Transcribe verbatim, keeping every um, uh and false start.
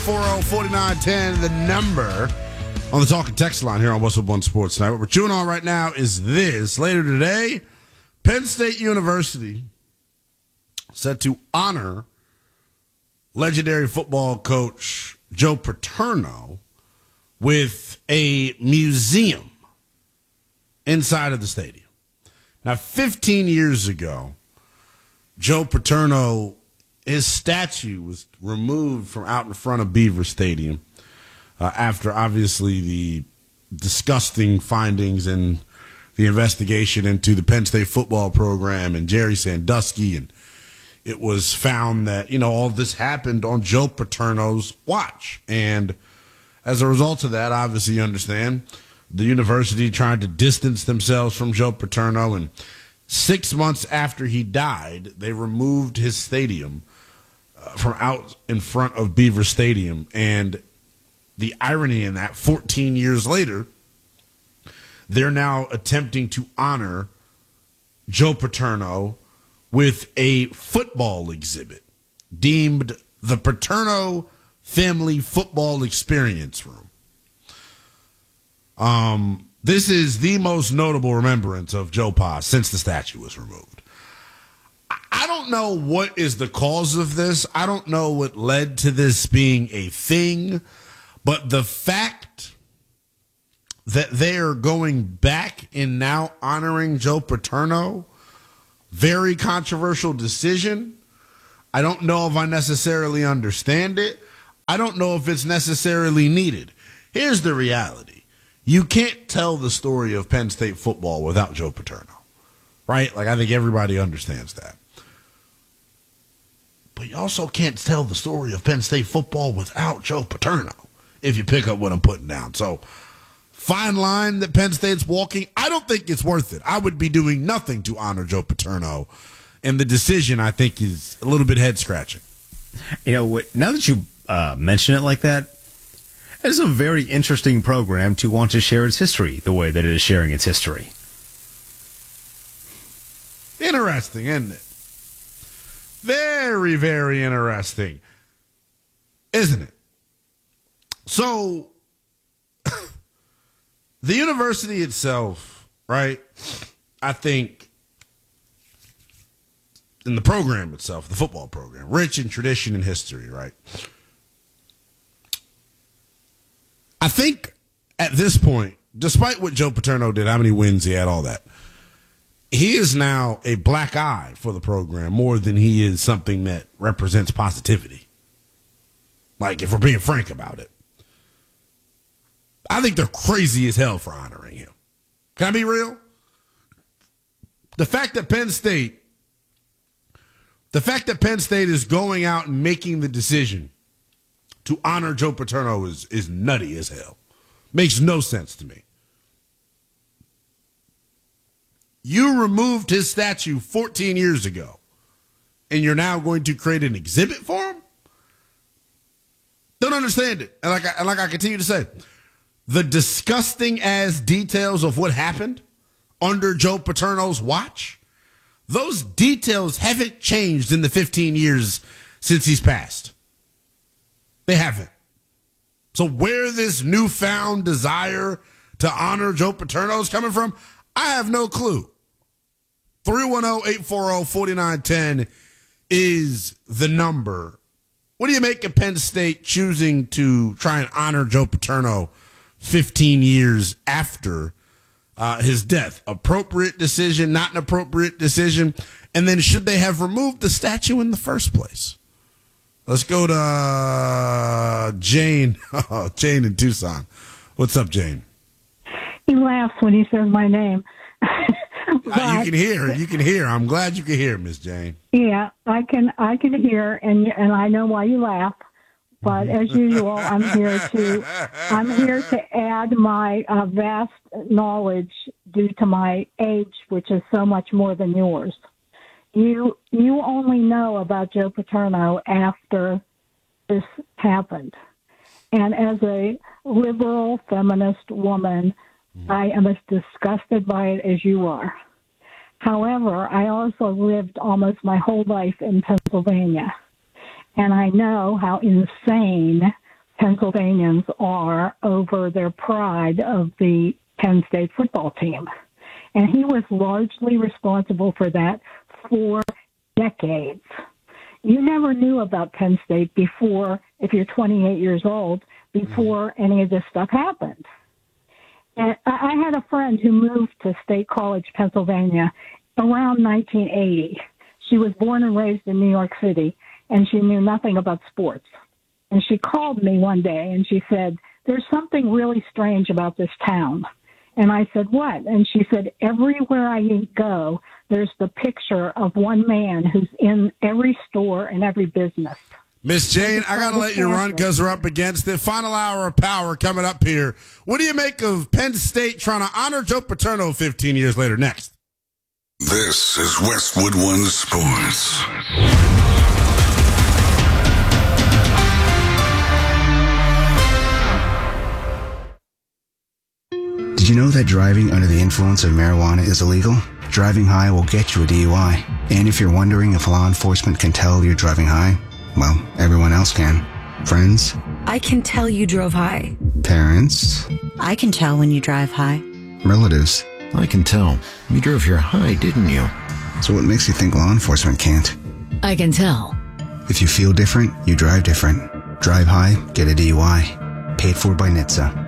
four zero, four nine one zero, the number on the talk and text line here on What's Up One Sports Night. What we're chewing on right now is this. Later today, Penn State University set to honor legendary football coach Joe Paterno with a museum inside of the stadium. Now, fifteen years ago, Joe Paterno, his statue was removed from out in front of Beaver Stadium uh, after, obviously, the disgusting findings and the investigation into the Penn State football program and Jerry Sandusky. And it was found that, you know, all this happened on Joe Paterno's watch. And as a result of that, obviously, you understand, the university tried to distance themselves from Joe Paterno. And six months after he died, they removed his stadium from out in front of Beaver Stadium. And the irony in that, fourteen years later, they're now attempting to honor Joe Paterno with a football exhibit deemed the Paterno Family Football Experience Room. Um, this is the most notable remembrance of Joe Pa since the statue was removed. I don't know what is the cause of this. I don't know what led to this being a thing, but the fact that they are going back and now honoring Joe Paterno, very controversial decision. I don't know if I necessarily understand it. I don't know if it's necessarily needed. Here's the reality. You can't tell the story of Penn State football without Joe Paterno, right? Like, I think everybody understands that. But you also can't tell the story of Penn State football without Joe Paterno, if you pick up what I'm putting down. So, fine line that Penn State's walking. I don't think it's worth it. I would be doing nothing to honor Joe Paterno. And the decision, I think, is a little bit head-scratching. You know, what? Now that you uh, mention it like that, it's a very interesting program to want to share its history the way that it is sharing its history. Interesting, isn't it? Very, very interesting, isn't it? So, the university itself, right, I think, in the program itself, the football program, rich in tradition and history, right? I think at this point, despite what Joe Paterno did, how many wins he had, all that, he is now a black eye for the program more than he is something that represents positivity. Like, if we're being frank about it. I think they're crazy as hell for honoring him. Can I be real? The fact that Penn State, the fact that Penn State is going out and making the decision to honor Joe Paterno is, is nutty as hell. Makes no sense to me. You removed his statue fourteen years ago, and you're now going to create an exhibit for him? Don't understand it. And like I, and like I continue to say, the disgusting ass details of what happened under Joe Paterno's watch, those details haven't changed in the fifteen years since he's passed. They haven't. So where this newfound desire to honor Joe Paterno is coming from, I have no clue. three one zero, eight four zero, four nine one zero is the number. What do you make of Penn State choosing to try and honor Joe Paterno fifteen years after uh, his death? Appropriate decision, not an appropriate decision? And then should they have removed the statue in the first place? Let's go to uh, Jane. Oh, Jane in Tucson. What's up, Jane? He laughs when he says my name. But, uh, you can hear. You can hear. I'm glad you can hear, Miss Jane. Yeah, I can. I can hear, and and I know why you laugh. But as usual, I'm here to I'm here to add my uh, vast knowledge due to my age, which is so much more than yours. You you only know about Joe Paterno after this happened, and as a liberal feminist woman, mm. I am as disgusted by it as you are. However, I also lived almost my whole life in Pennsylvania, and I know how insane Pennsylvanians are over their pride of the Penn State football team. And he was largely responsible for that for decades. You never knew about Penn State before, if you're twenty-eight years old, before any of this stuff happened. And I had a friend who moved to State College, Pennsylvania, around nineteen eighty. She was born and raised in New York City, and she knew nothing about sports. And she called me one day, and she said, "There's something really strange about this town." And I said, "What?" And she said, "Everywhere I go, there's the picture of one man who's in every store and every business." Miss Jane, I got to let you run because we're up against it. Final hour of power coming up here. What do you make of Penn State trying to honor Joe Paterno fifteen years later? Next. This is Westwood One Sports. Did you know that driving under the influence of marijuana is illegal? Driving high will get you a D U I. And if you're wondering if law enforcement can tell you're driving high, well, everyone else can. Friends? I can tell you drove high. Parents? I can tell when you drive high. Relatives? I can tell. You drove here high, didn't you? So what makes you think law enforcement can't? I can tell. If you feel different, you drive different. Drive high, get a D U I. Paid for by N H T S A.